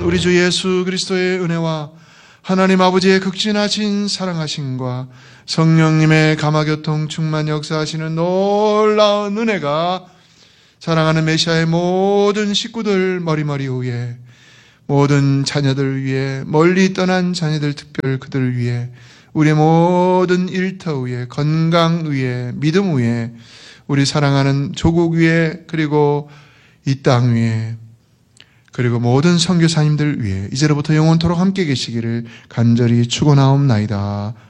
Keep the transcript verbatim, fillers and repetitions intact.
우리 주 예수 그리스도의 은혜와 하나님 아버지의 극진하신 사랑하심과 성령님의 감화교통 충만 역사하시는 놀라운 은혜가 사랑하는 메시아의 모든 식구들 머리머리 위에, 모든 자녀들 위에, 멀리 떠난 자녀들 특별 그들을 위해, 우리의 모든 일터 위에, 건강 위에, 믿음 위에, 우리 사랑하는 조국 위에, 그리고 이 땅 위에, 그리고 모든 선교사님들 위해 이제로부터 영원토록 함께 계시기를 간절히 축원하옵나이다.